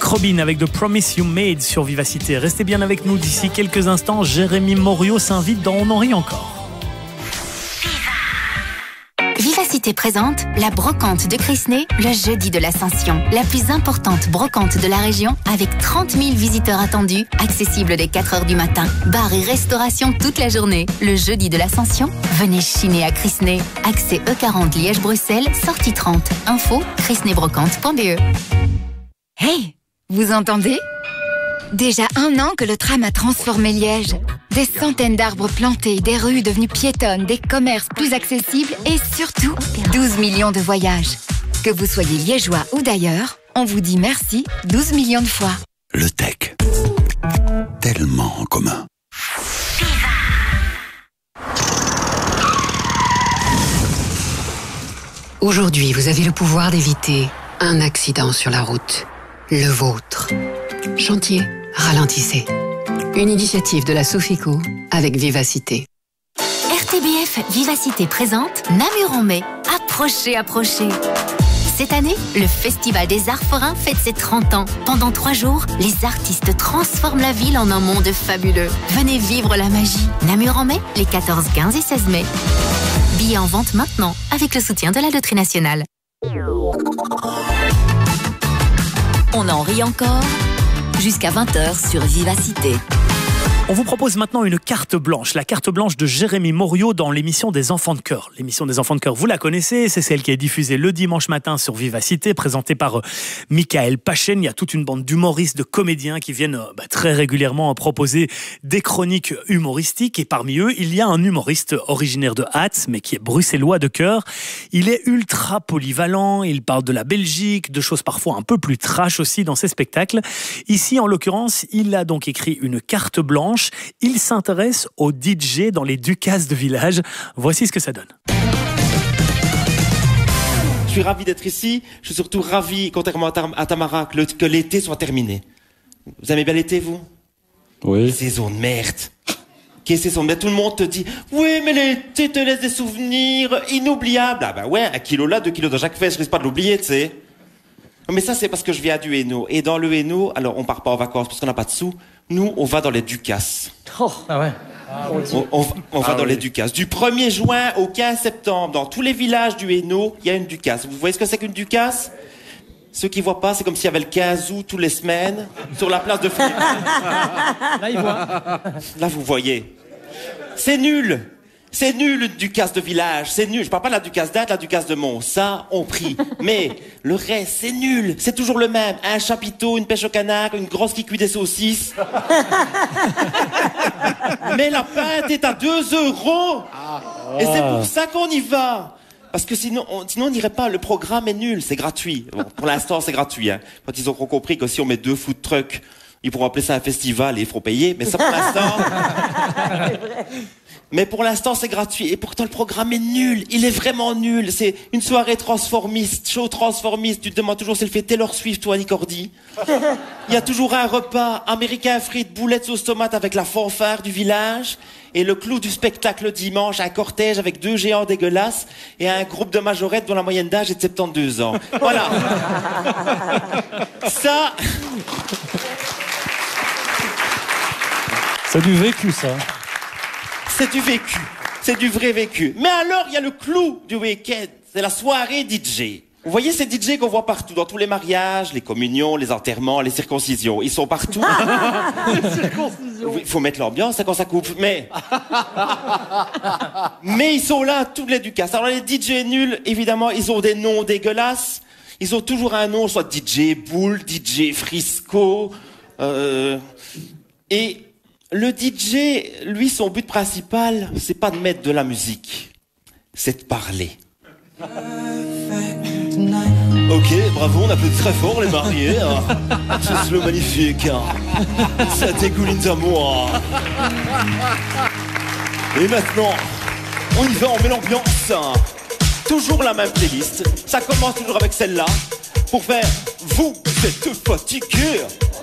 Robin avec The Promise You Made sur Vivacité. Restez bien avec nous d'ici quelques instants. Jérémy Morio s'invite dans On en rit encore. Vivacité présente la brocante de Crisney le jeudi de l'Ascension. La plus importante brocante de la région avec 30 000 visiteurs attendus, accessible dès 4 h du matin. Bar et restauration toute la journée. Le jeudi de l'Ascension, venez chiner à Crisney. Accès E40 Liège-Bruxelles, sortie 30. Info crisneybrocante.be. Hey, vous entendez ? Déjà 1 an que le tram a transformé Liège. Des centaines d'arbres plantés, des rues devenues piétonnes, des commerces plus accessibles et surtout 12 millions de voyages. Que vous soyez liégeois ou d'ailleurs, on vous dit merci 12 millions de fois. Le tech. Tellement en commun. Aujourd'hui, vous avez le pouvoir d'éviter un accident sur la route. Le vôtre. Chantier, ralentissez. Une initiative de la Sofico avec Vivacité. RTBF Vivacité présente Namur en mai. Approchez, approchez. Cette année, le Festival des Arts Forains fête ses 30 ans. Pendant 3 jours, les artistes transforment la ville en un monde fabuleux. Venez vivre la magie. Namur en mai, les 14, 15 et 16 mai. Billets en vente maintenant, avec le soutien de la Loterie Nationale. On en rit encore jusqu'à 20 h sur Vivacité. On vous propose maintenant une carte blanche, la carte blanche de Jérémy Morio dans l'émission des Enfants de Cœur. L'émission des Enfants de Cœur, vous la connaissez, c'est celle qui est diffusée le dimanche matin sur Vivacité, présentée par Michael Pachen. Il y a toute une bande d'humoristes, de comédiens qui viennent très régulièrement proposer des chroniques humoristiques. Et parmi eux, il y a un humoriste originaire de Hatz, mais qui est bruxellois de cœur. Il est ultra polyvalent, il parle de la Belgique, de choses parfois un peu plus trash aussi dans ses spectacles. Ici, en l'occurrence, il a donc écrit une carte blanche. Il s'intéresse aux DJ dans les ducasses de village. Voici ce que ça donne. Je suis ravi d'être ici. Je suis surtout ravi, contrairement à Tamara, que l'été soit terminé. Vous aimez bien l'été, vous? Oui. Saison de merde. Qu'est-ce que c'est? Tout le monde te dit « Oui, mais l'été te laisse des souvenirs inoubliables. » Ah bah ouais, 1 kilo là, 2 kilos dans chaque fesse, je risque pas de l'oublier, tu sais. Mais ça, c'est parce que je viens du Hainaut. Et dans le Hainaut, alors on part pas en vacances parce qu'on n'a pas de sous. Nous, on va dans les ducasses. Oh, ah ouais. On va dans les ducasses. Du 1er juin au 15 septembre, dans tous les villages du Hainaut, il y a une ducasse. Vous voyez ce que c'est qu'une ducasse? Ceux qui voient pas, c'est comme s'il y avait le 15 août tous les semaines sur la place de Philippe. Là, ils voient. Là, vous voyez. C'est nul. C'est nul, une ducasse de village, c'est nul. Je parle pas de la ducasse d'Ath, la ducasse de Mons. Ça, on prie. Mais le reste, c'est nul. C'est toujours le même. Un chapiteau, une pêche au canard, une grosse qui cuit des saucisses. Mais la pinte est à 2 €. Et c'est pour ça qu'on y va. Parce que sinon, on n'irait pas. Le programme est nul, c'est gratuit. Bon, pour l'instant, c'est gratuit. Hein. Quand ils auront compris que si on met 2 food trucks, ils pourront appeler ça un festival et ils feront payer. Mais ça, pour l'instant... Mais pour l'instant, c'est gratuit. Et pourtant, le programme est nul. Il est vraiment nul. C'est une soirée transformiste, show transformiste. Tu te demandes toujours s'il fait Taylor Swift ou Annie Cordy. Il y a toujours un repas américain frites, boulettes sauce tomate avec la fanfare du village. Et le clou du spectacle dimanche, un cortège avec 2 géants dégueulasses et un groupe de majorettes dont la moyenne d'âge est de 72 ans. Voilà. Ça... C'est du vécu, ça. C'est du vécu. C'est du vrai vécu. Mais alors, il y a le clou du week-end. C'est la soirée DJ. Vous voyez ces DJ qu'on voit partout, dans tous les mariages, les communions, les enterrements, les circoncisions. Ils sont partout. Les circoncisions. Il faut mettre l'ambiance quand ça coupe. Mais ils sont là, tous les ducasses. Alors les DJ nuls, évidemment, ils ont des noms dégueulasses. Ils ont toujours un nom, soit DJ Boule, DJ Frisco. Et... le DJ, lui, son but principal, c'est pas de mettre de la musique, c'est de parler. Ok, bravo, on applaudit très fort les mariés. Hein. C'est le magnifique. Hein. Ça dégouline d'amour. Et maintenant, on y va, on met l'ambiance. Toujours la même playlist. Ça commence toujours avec celle-là. Pour faire, vous êtes fatigués.